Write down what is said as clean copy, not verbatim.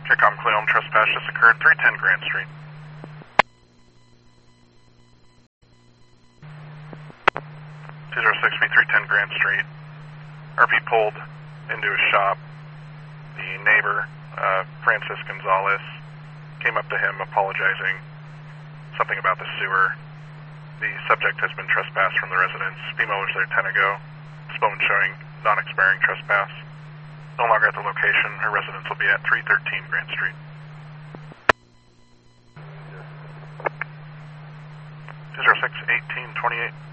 Checom Cleom, trespass just occurred, 310 Grand Street. 206 310 Grand Street. RP pulled into his shop. The neighbor, Francis Gonzalez, came up to him apologizing, something about the sewer. The subject has been trespassed from the residence. FEMA was there 10 ago. Phone showing non-expiring trespass. No longer at the location. Her residence will be at 313 Grand Street. 206 1828.